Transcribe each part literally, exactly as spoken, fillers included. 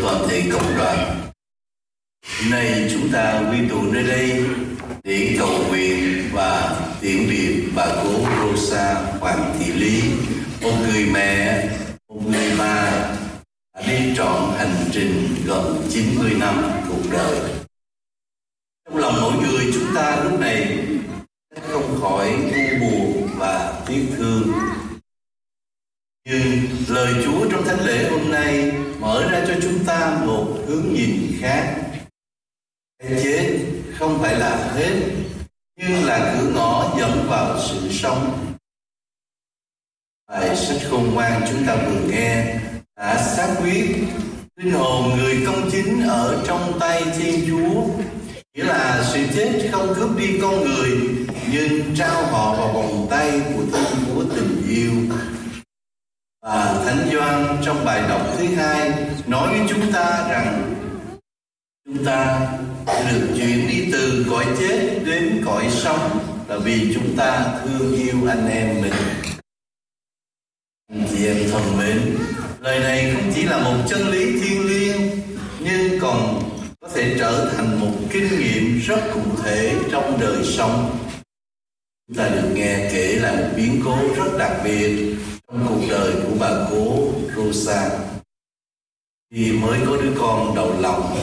toàn thể cộng đoàn. Hôm nay chúng ta quy tụ nơi đây để cầu nguyện và tiễn biệt bà cố Rosa Hoàng Thị Lý, một người mẹ, một người ba đã đi trọn hành trình gần chín mươi năm cuộc đời. Trong lòng mỗi người chúng ta lúc này không khỏi u buồn và tiếc thương. Nhưng lời Chúa trong thánh lễ hôm nay mở ra cho chúng ta một hướng nhìn khác. Cái chết không phải là hết, nhưng là cửa ngõ dẫn vào sự sống. Bài sách khôn ngoan chúng ta vừa nghe đã xác quyết linh hồn người công chính ở trong tay Thiên Chúa, nghĩa là sự chết không cướp đi con người, nhưng trao họ vào vòng tay của Thiên Chúa tình yêu. Và Thánh Gioan trong bài đọc thứ hai nói với chúng ta rằng chúng ta được chuyển đi từ cõi chết đến cõi sống là vì chúng ta thương yêu anh em mình. Anh chị em thân mến, lời này không chỉ là một chân lý thiêng liêng, nhưng còn có thể trở thành một kinh nghiệm rất cụ thể trong đời sống. Chúng ta được nghe kể là một biến cố rất đặc biệt trong cuộc đời của bà cố Rosa. Khi mới có đứa con đầu lòng,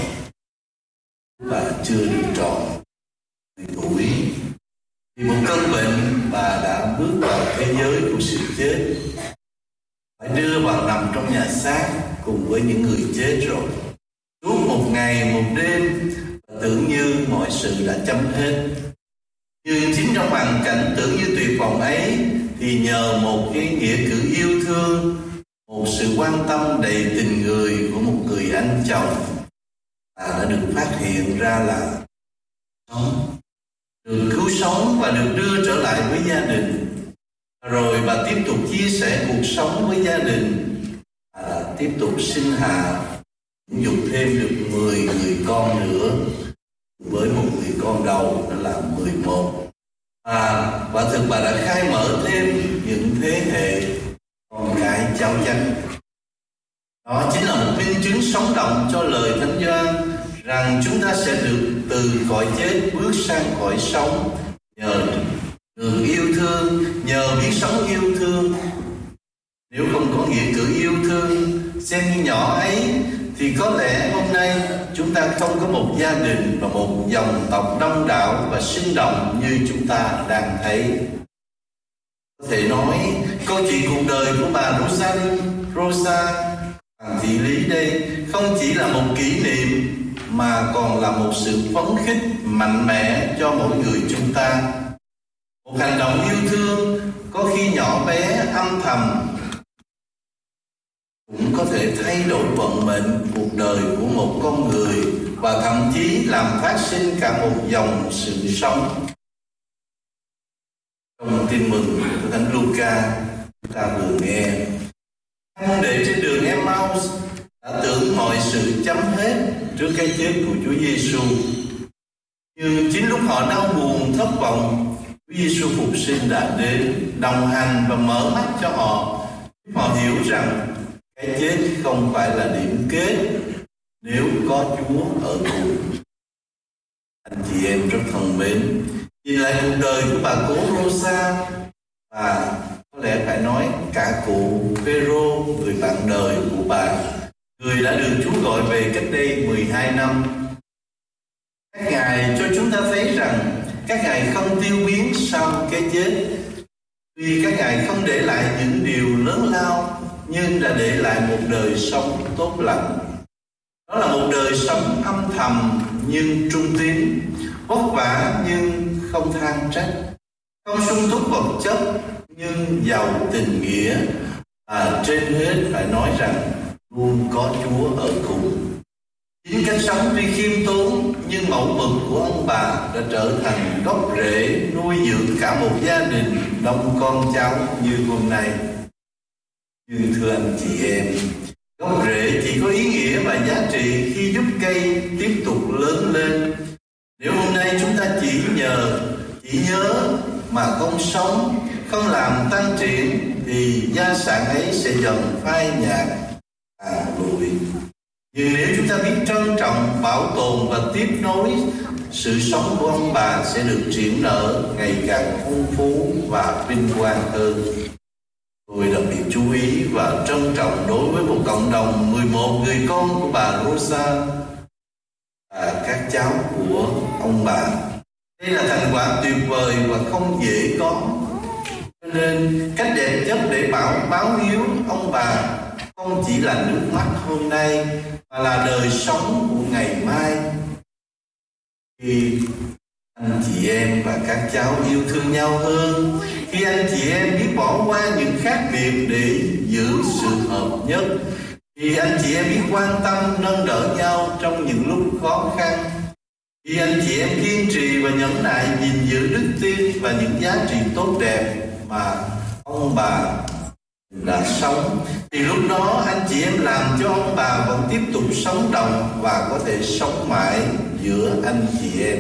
bà chưa được tròn mười tuổi, thì một cơn bệnh bà đã bước vào thế giới của sự chết, phải đưa vào nằm trong nhà xác cùng với những người chết rồi. Suốt một ngày một đêm, tưởng như mọi sự đã chấm hết. Nhưng chính trong hoàn cảnh tưởng như tuyệt vọng ấy, thì nhờ một cái nghĩa cử yêu thương, một sự quan tâm đầy tình người của một người anh chồng, bà đã được phát hiện ra là sống, được cứu sống và được đưa trở lại với gia đình. Rồi bà tiếp tục chia sẻ cuộc sống với gia đình, bà tiếp tục sinh hạ, dục thêm được mười người con nữa, với một người con đầu đó là mười một. À, quả thực bà đã khai mở thêm những thế hệ con cái cháu chánh. Đó chính là một minh chứng sống động cho lời Thánh Gioan rằng chúng ta sẽ được từ cõi chết bước sang cõi sống nhờ được yêu thương, nhờ biết sống yêu thương. Nếu không có nghĩa cử yêu thương xem như nhỏ ấy, thì có lẽ hôm nay chúng ta không có một gia đình và một dòng tộc đông đảo và sinh động như chúng ta đang thấy. Có thể nói câu chuyện cuộc đời của bà Rosa, Rosa Hoàng Thị Lý đây không chỉ là một kỷ niệm mà còn là một sự phấn khích mạnh mẽ cho mỗi người chúng ta. Một hành động yêu thương có khi nhỏ bé âm thầm cũng có thể thay đổi vận mệnh cuộc đời của một con người, và thậm chí làm phát sinh cả một dòng sự sống. Trong tin mừng của Thánh Luca chúng ta vừa nghe, môn đệ trên đường Emmaus đã tưởng mọi sự chấm hết trước cái chết của Chúa Giêsu. Nhưng chính lúc họ đau buồn thất vọng, Chúa Giêsu phục sinh đã đến, đồng hành và mở mắt cho họ, họ hiểu rằng cái chết không phải là điểm kết nếu có Chúa ở cùng. Anh chị em rất thân mến, nhìn lại cuộc đời của bà cố Rosa, và có lẽ phải nói cả cụ Phêrô, người bạn đời của bà, người đã được Chúa gọi về cách đây mười hai năm. Các ngài cho chúng ta thấy rằng các ngài không tiêu biến sau cái chết. Tuy các ngài không để lại những điều lớn lao, nhưng đã để lại một đời sống tốt lành. Đó là một đời sống âm thầm nhưng trung tín, vất vả nhưng không than trách, không sung túc vật chất nhưng giàu tình nghĩa, và trên hết phải nói rằng luôn có Chúa ở cùng. Chính cách sống tuy khiêm tốn nhưng mẫu mực của ông bà đã trở thành gốc rễ nuôi dưỡng cả một gia đình đông con cháu như hôm nay. Nhưng thưa anh chị em, gốc rễ chỉ có ý nghĩa và giá trị khi giúp cây tiếp tục lớn lên. Nếu hôm nay chúng ta chỉ nhờ, chỉ nhớ mà không sống, không làm tăng triển, thì gia sản ấy sẽ dần phai nhạt, tàn lụi. Nhưng nếu chúng ta biết trân trọng, bảo tồn và tiếp nối, sự sống của ông bà sẽ được triển nở ngày càng phong phú và vinh quang hơn. Tôi đặc biệt chú ý và trân trọng đối với một cộng đồng mười một người con của bà Rosa và các cháu của ông bà. Đây là thành quả tuyệt vời và không dễ có. Cho nên cách đẹp nhất để bảo báo hiếu ông bà không chỉ là nước mắt hôm nay, mà là đời sống của ngày mai. Khi anh chị em và các cháu yêu thương nhau hơn, khi anh chị em biết bỏ qua những khác biệt để giữ sự hợp nhất, khi anh chị em biết quan tâm nâng đỡ nhau trong những lúc khó khăn, khi anh chị em kiên trì và nhẫn nại gìn giữ đức tin và những giá trị tốt đẹp mà ông bà đã sống, thì lúc đó anh chị em làm cho ông bà vẫn tiếp tục sống động và có thể sống mãi giữa anh chị em.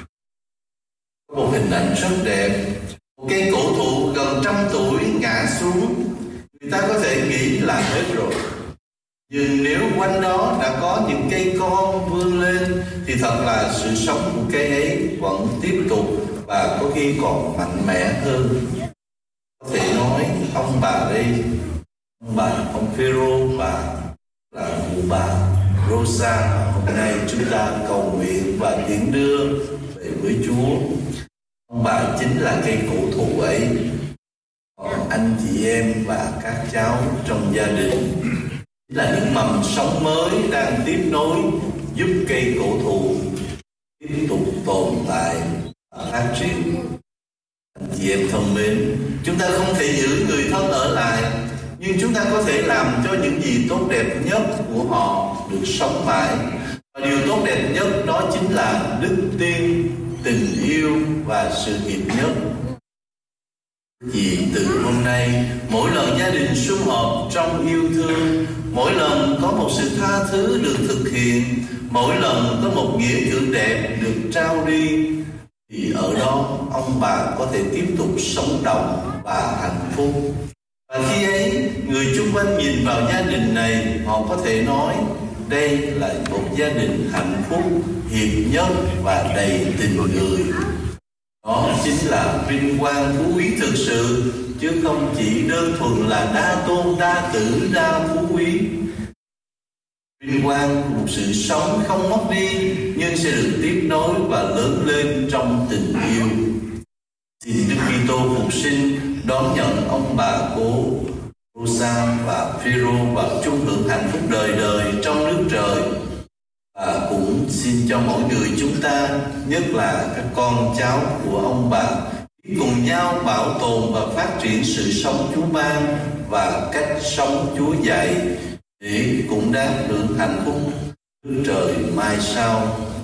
Có một hình ảnh rất đẹp, một cây cổ thụ gần trăm tuổi ngã xuống, người ta có thể nghĩ là hết rồi. Nhưng nếu quanh đó đã có những cây con vươn lên thì thật là sự sống của cây ấy vẫn tiếp tục và có khi còn mạnh mẽ hơn. Có thể nói ông bà đây, ông bà ông Phêrô và là cụ bà Rosa, hôm nay chúng ta cầu nguyện và tiễn đưa về với Chúa. Ông bà chính là cây cổ thụ ấy, còn anh chị em và các cháu trong gia đình là những mầm sống mới đang tiếp nối giúp cây cổ thụ tiếp tục tồn tại và phát triển. Anh chị em thân mến, chúng ta không thể giữ người thân ở lại, nhưng chúng ta có thể làm cho những gì tốt đẹp nhất của họ được sống mãi. Và điều tốt đẹp nhất đó chính là đức tin, tình yêu và sự hiệp nhất. Vì từ hôm nay, mỗi lần gia đình sum họp trong yêu thương, mỗi lần có một sự tha thứ được thực hiện, mỗi lần có một nghĩa cử đẹp được trao đi, thì ở đó ông bà có thể tiếp tục sống động và hạnh phúc. Và khi ấy, người chung quanh nhìn vào gia đình này, họ có thể nói đây là một gia đình hạnh phúc, hiệp nhất và đầy tình người. Đó chính là vinh quang phú quý thực sự, chứ không chỉ đơn thuần là đa tôn, đa tử, đa phú quý. Vinh quang của một sự sống không mất đi, nhưng sẽ được tiếp nối và lớn lên trong tình yêu. Xin Đức Kitô phục sinh đón nhận ông bà cố Rosa và Phêrô vào chung hưởng hạnh phúc đời đời trong nước trời. Và cũng xin cho mỗi người chúng ta, nhất là các con cháu của ông bà, cùng nhau bảo tồn và phát triển sự sống Chúa ban và cách sống Chúa dạy, để cũng đáng hưởng hạnh phúc nước trời mai sau.